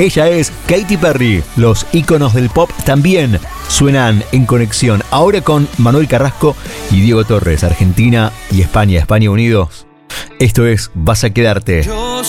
Ella es Katy Perry. Los íconos del pop también suenan en conexión. Ahora con Manuel Carrasco y Diego Torres, Argentina y España, España unidos. Esto es Vas a quedarte. Yo